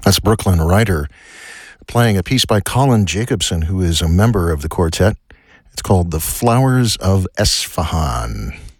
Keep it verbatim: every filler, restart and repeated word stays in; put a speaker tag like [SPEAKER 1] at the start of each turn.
[SPEAKER 1] That's Brooklyn Rider playing a piece by Colin Jacobson, who is a member of the quartet. It's called The Flowers of Esfahan.